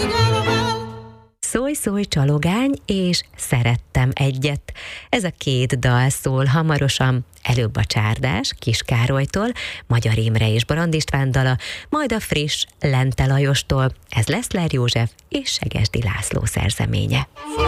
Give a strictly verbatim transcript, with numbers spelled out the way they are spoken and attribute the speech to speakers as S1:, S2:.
S1: Szólj, szólj, csalogány és Szerettem egyet. Ez a két dal szól hamarosan, előbb a csárdás Kis Károlytól, Magyar Imre és Barand István dala, majd a friss Lente Lajostól, ez Leszler József és Segesdi László szerzeménye.